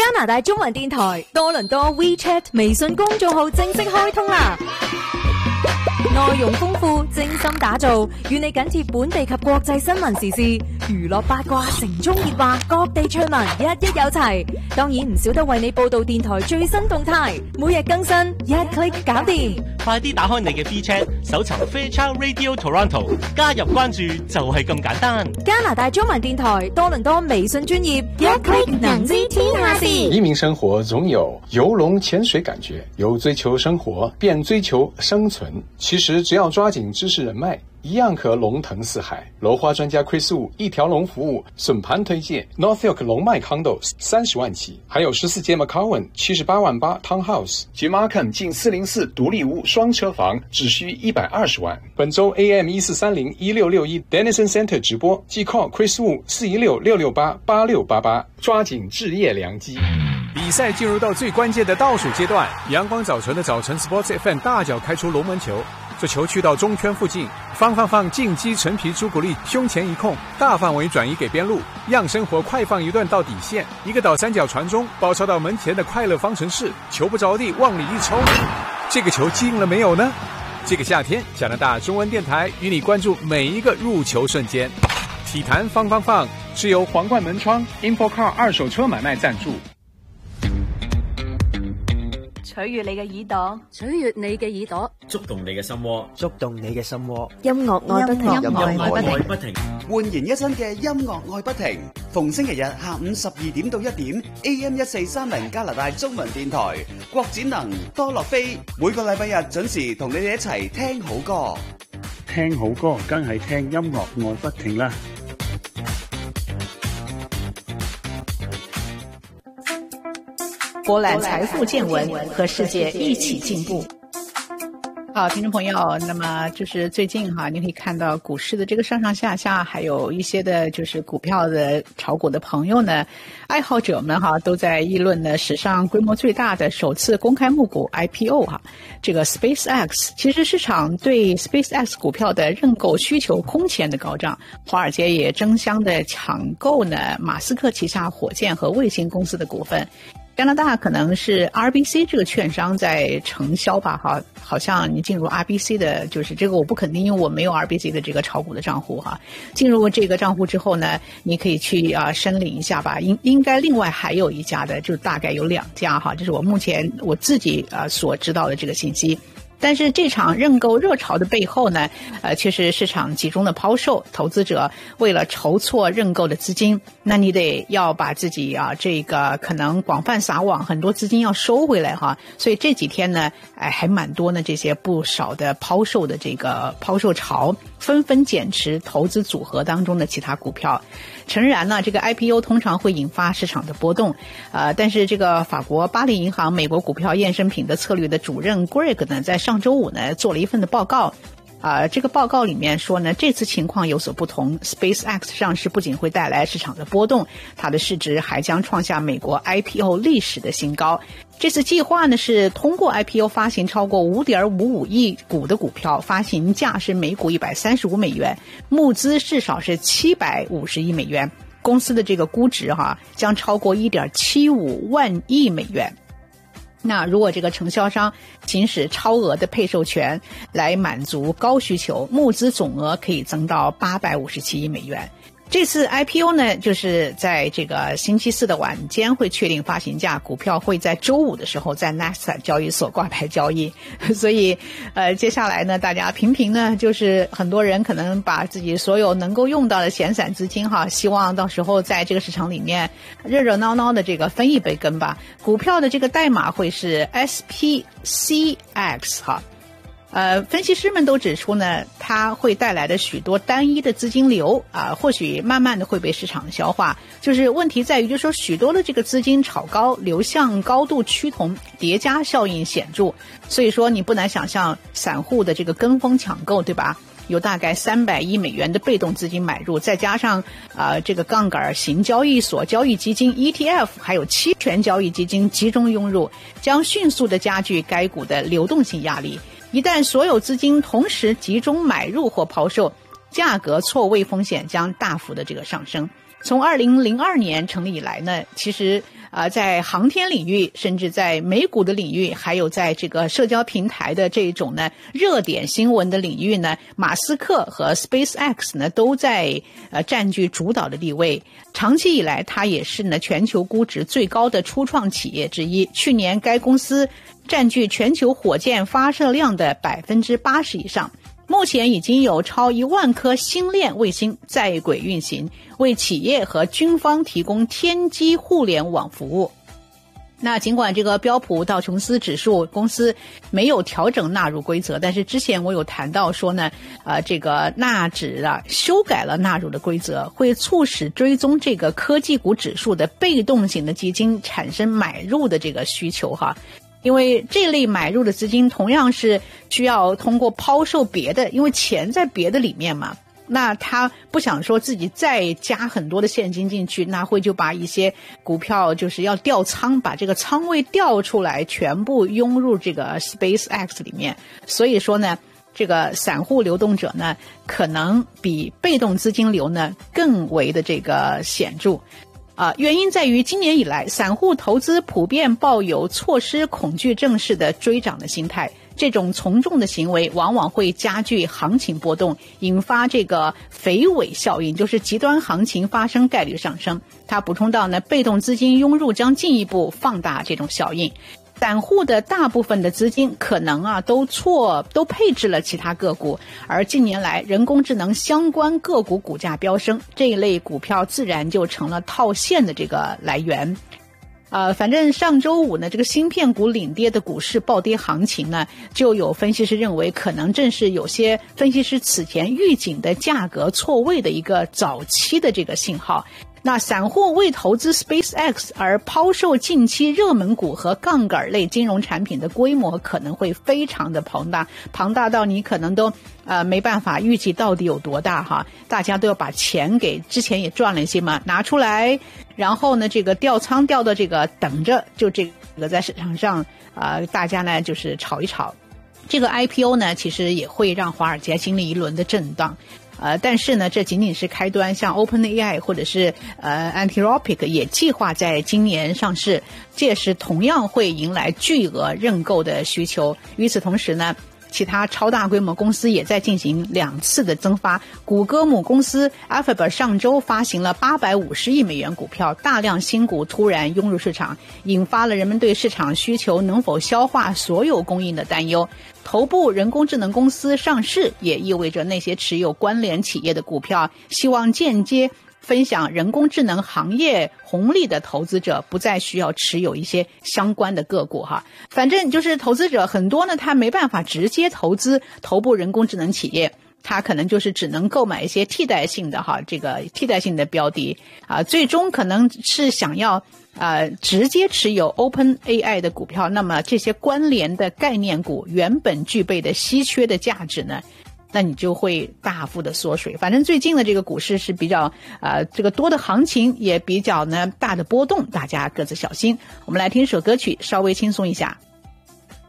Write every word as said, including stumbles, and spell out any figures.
加拿大中文電台多倫多 WeChat 微信公眾號正式開通啦！內容豐富，精心打造，與你緊貼本地及國際新聞時事、娛樂八卦、城中熱話、各地趣聞，一一有齊。當然唔少得為你報道電台最新動態，每日更新，一 click 搞掂。 快啲打開你嘅 WeChat，搜尋 Fairchild Radio Toronto， 加入關注就係咁簡單。 加拿大中文電台多倫多微信專頁，一 click 能知天下事。 移民生活總有游龍潛水感覺，由追求生活變追求生存。其實只要抓緊知識人脈，一樣可龍騰四海。樓花專家 Chris Wu 一條龍服務，筍盤推薦 Northfield 龍脈 Condos 三十萬起，還有十四街 McCowan 七十八萬八 Townhouse， 及 Markham 近四零四獨立屋雙車房，只需一百二十萬。本周 A M 一四三零一六六一 Denison Center 直播，即 call Chris Wu 四一六六六八八六八八，抓緊置業良機。 比賽進入到最關鍵的倒數階段，陽光早晨的早晨 Sports F M 大腳開出龍門球，這球去到中圈附近，方放放進擊陳皮朱古力胸前一控，大範圍轉移給邊路，讓生活快放一段到底線，一個倒三角傳中，包抄到門前的快樂方程式，球不着地往裡一抽，這個球進了沒有呢？這個夏天，加拿大中文電台與你關注每一個入球瞬間。體壇放放放是由皇冠門窗 InfoCar 二手車買賣贊助。 取悅你嘅耳朵， 取悅你嘅耳朵， 觸動你嘅心窩， 觸動你嘅心窩。 音樂愛不停， 音樂愛不停， 煥然一新嘅音樂愛不停。逢星期日下午十二點到一點 ，A M 一四三零加拿大中文電台，郭展能、多樂飛，每個禮拜日準時同你哋一齊聽好歌。 聽好歌，梗係聽音樂愛不停啦。 博覽財富見聞，和世界一起進步。好，聽眾朋友，那麼就是最近哈，你可以看到股市的這個上上下下，還有一些的就是股票的炒股的朋友呢，愛好者們哈都在議論呢史上規模最大的首次公開募股 I P O 哈，這個 SpaceX。其實市場對 SpaceX 股票的認購需求空前的高漲，華爾街也爭相的搶購呢馬斯克旗下火箭和衛星公司的股份。加拿大可能是 R B C 這個券商在承銷吧，哈，好像你進入 R B C 的，就是這個我不肯定，因為我沒有 R B C 的這個炒股的賬戶哈。進入這個賬戶之後呢，你可以去啊申領一下吧。應應該另外還有一家的，就大概有兩家哈，這是我目前我自己啊所知道的這個信息。但是這場認購熱潮的背後呢，呃，確實市場集中的拋售，投資者為了籌措認購的資金，那你得要把自己啊這個可能廣泛撒網，很多資金要收回來哈。所以這幾天呢，哎，還蠻多呢，這些不少的拋售的這個拋售潮，紛紛減持投資組合當中的其他股票。誠然呢，這個 I P O 通常會引發市場的波動，呃，但是這個法國巴黎銀行美國股票衍生品的策略的主任 Greg 呢，在上周五呢做了一份的報告。啊、呃，這個報告裡面說呢，這次情況有所不同 ，SpaceX 上市不僅會帶來市場的波動，它的市值還將創下美國 I P O 歷史的新高。這次計劃呢是通過 I P O 發行超過 五點五五億股的股票，發行價是每股一百三十五美元，募資至少是七百五十億美元，公司的這個估值哈、啊、將超過一點七五萬億美元。那如果這個承銷商行使超額的配售權來滿足高需求，募資總額可以增到八百五十七億美元。這次 I P O 呢，就是在這個星期四的晚間會確定發行價，股票會在周五的時候在 Nasdaq 交易所掛牌交易。所以，呃，接下來呢，大家頻頻呢，就是很多人可能把自己所有能夠用到的閒散資金哈，希望到時候在這個市場裡面熱熱鬧鬧的這個分一杯羹吧。股票的這個代碼會是 S P C X 哈。呃，分析師們都指出呢，它會帶來的許多單一的資金流啊、呃，或許慢慢的會被市場消化。就是問題在於，就是說許多的這個資金炒高，流向高度趨同，疊加效應顯著。所以說，你不難想象散戶的這個跟風搶購，對吧？有大概三百億美元的被動資金買入，再加上啊、呃、這個槓桿型交易所交易基金 E T F， 還有期權交易基金集中湧入，將迅速的加劇該股的流動性壓力。一旦所有資金同時集中買入或拋售，價格錯位風險將大幅的這個上升。從二零零二年成立以來呢，其實呃，在航天领域，甚至在美股的领域，还有在这个社交平台的这种呢热点新闻的领域呢，马斯克和 SpaceX 呢都在呃占据主导的地位。长期以来，它也是呢全球估值最高的初创企业之一。去年该公司占据全球火箭发射量的百分之八十以上。目前已经有超一万颗星链卫星在轨运行，为企业和军方提供天基互联网服务。那尽管这个标普道琼斯指数公司没有调整纳入规则，但是之前我有谈到说呢，呃，这个纳指啊修改了纳入的规则，会促使追踪这个科技股指数的被动型的基金产生买入的这个需求哈。因为这类买入的资金同样是需要通过抛售别的，因为钱在别的里面嘛，那他不想说自己再加很多的现金进去，那会就把一些股票就是要调仓，把这个仓位调出来，全部涌入这个 SpaceX 里面。所以说呢，这个散户流动者呢，可能比被动资金流呢更为的这个显著。啊，原因在于今年以来，散户投资普遍抱有错失恐惧症式的追涨的心态，这种从众的行为往往会加剧行情波动，引发这个肥尾效应，就是极端行情发生概率上升。他补充到呢，被动资金涌入将进一步放大这种效应。散户的大部分的资金可能啊都错都配置了其他个股，而近年来人工智能相关个股股价飙升，这一类股票自然就成了套现的这个来源。呃，反正上周五呢，这个芯片股领跌的股市暴跌行情呢，就有分析师认为，可能正是有些分析师此前预警的价格错位的一个早期的这个信号。那散户为投资 SpaceX 而抛售近期热门股和杠杆类金融产品的规模可能会非常的庞大，庞大到你可能都呃没办法预计到底有多大哈。大家都要把钱给之前也赚了一些嘛拿出来，然后呢这个调仓调到这个等着就这个在市场上呃大家呢就是炒一炒。这个 I P O 呢其实也会让华尔街经历一轮的震荡。呃，但是呢，这仅仅是开端。像 OpenAI 或者是呃 Anthropic 也计划在今年上市，届时同样会迎来巨额认购的需求。与此同时呢，其他超大规模公司也在进行两次的增发。谷歌母公司 Alphabet 上周发行了八百五十亿美元股票，大量新股突然涌入市场，引发了人们对市场需求能否消化所有供应的担忧。头部人工智能公司上市，也意味着那些持有关联企业的股票，希望间接分享人工智能行业红利的投资者不再需要持有一些相关的个股哈。反正就是投资者很多呢，他没办法直接投资头部人工智能企业，他可能就是只能购买一些替代性的哈，这个替代性的标的啊，最终可能是想要呃直接持有 OpenAI 的股票，那么这些关联的概念股原本具备的稀缺的价值呢，那你就会大幅的缩水。反正最近的这个股市是比较呃这个多的行情，也比较呢大的波动，大家各自小心。我们来听首歌曲，稍微轻松一下。